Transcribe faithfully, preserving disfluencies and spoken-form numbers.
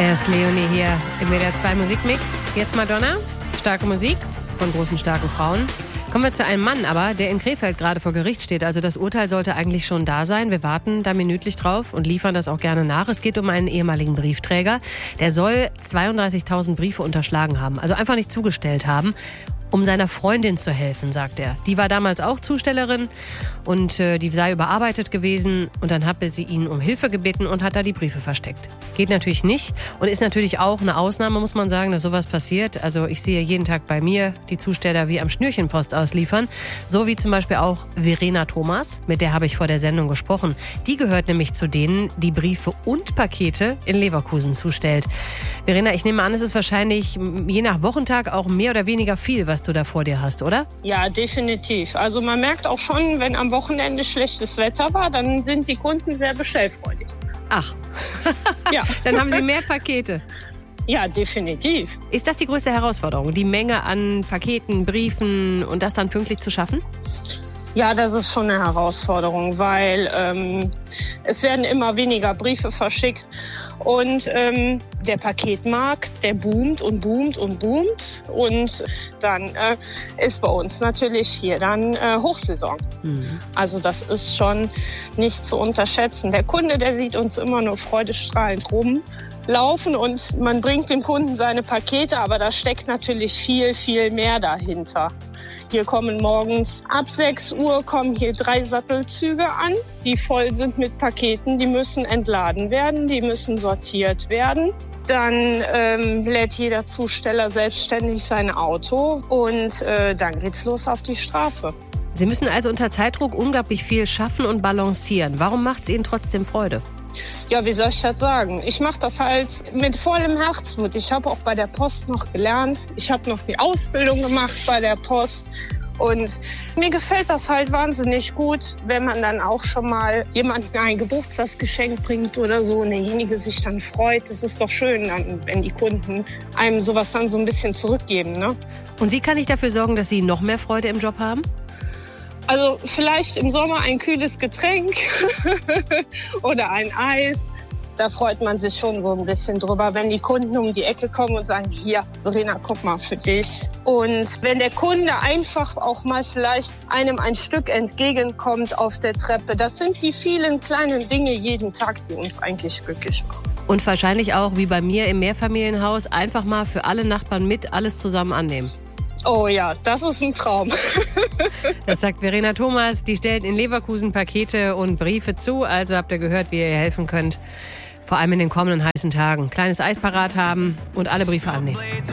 Erst Leonie hier im W D R zwei Musikmix. Jetzt Madonna. Starke Musik von großen, starken Frauen. Kommen wir zu einem Mann aber, der in Krefeld gerade vor Gericht steht. Also das Urteil sollte eigentlich schon da sein. Wir warten da minütlich drauf und liefern das auch gerne nach. Es geht um einen ehemaligen Briefträger. Der soll zweiunddreißigtausend Briefe unterschlagen haben. Also einfach nicht zugestellt haben, um seiner Freundin zu helfen, sagt er. Die war damals auch Zustellerin und äh, die sei überarbeitet gewesen. Und dann habe sie ihn um Hilfe gebeten und hat da die Briefe versteckt. Geht natürlich nicht und ist natürlich auch eine Ausnahme, muss man sagen, dass sowas passiert. Also ich sehe jeden Tag bei mir die Zusteller wie am Schnürchenpost ausliefern. So wie zum Beispiel auch Verena Thomas, mit der habe ich vor der Sendung gesprochen. Die gehört nämlich zu denen, die Briefe und Pakete in Leverkusen zustellt. Verena, ich nehme an, es ist wahrscheinlich je nach Wochentag auch mehr oder weniger viel, was du da vor dir hast, oder? Ja, definitiv. Also man merkt auch schon, wenn am Wochenende schlechtes Wetter war, dann sind die Kunden sehr bestellfreudig. Ach, ja. Dann haben sie mehr Pakete. Ja, definitiv. Ist das die größte Herausforderung, die Menge an Paketen, Briefen und das dann pünktlich zu schaffen? Ja, das ist schon eine Herausforderung, weil ähm, es werden immer weniger Briefe verschickt und ähm, der Paketmarkt, der boomt und boomt und boomt und dann äh, ist bei uns natürlich hier dann äh, Hochsaison. Mhm. Also das ist schon nicht zu unterschätzen. Der Kunde, der sieht uns immer nur freudestrahlend rumlaufen und man bringt dem Kunden seine Pakete, aber da steckt natürlich viel, viel mehr dahinter. Hier kommen morgens ab sechs Uhr kommen hier drei Sattelzüge an, die voll sind mit Paketen. Die müssen entladen werden, die müssen sortiert werden. Dann ähm, lädt jeder Zusteller selbstständig sein Auto und äh, dann geht's los auf die Straße. Sie müssen also unter Zeitdruck unglaublich viel schaffen und balancieren. Warum macht es Ihnen trotzdem Freude? Ja, wie soll ich das sagen? Ich mache das halt mit vollem Herzblut. Ich habe auch bei der Post noch gelernt. Ich habe noch die Ausbildung gemacht bei der Post. Und mir gefällt das halt wahnsinnig gut, wenn man dann auch schon mal jemandem ein Geburtstagsgeschenk bringt oder so und derjenige sich dann freut. Das ist doch schön, dann, wenn die Kunden einem sowas dann so ein bisschen zurückgeben, ne? Und wie kann ich dafür sorgen, dass Sie noch mehr Freude im Job haben? Also vielleicht im Sommer ein kühles Getränk oder ein Eis. Da freut man sich schon so ein bisschen drüber, wenn die Kunden um die Ecke kommen und sagen, hier, Verena, guck mal für dich. Und wenn der Kunde einfach auch mal vielleicht einem ein Stück entgegenkommt auf der Treppe, das sind die vielen kleinen Dinge jeden Tag, die uns eigentlich glücklich machen. Und wahrscheinlich auch, wie bei mir im Mehrfamilienhaus, einfach mal für alle Nachbarn mit alles zusammen annehmen. Oh ja, das ist ein Traum. Das sagt Verena Thomas. Die stellt in Leverkusen Pakete und Briefe zu. Also habt ihr gehört, wie ihr ihr helfen könnt. Vor allem in den kommenden heißen Tagen. Kleines Eis parat haben und alle Briefe annehmen.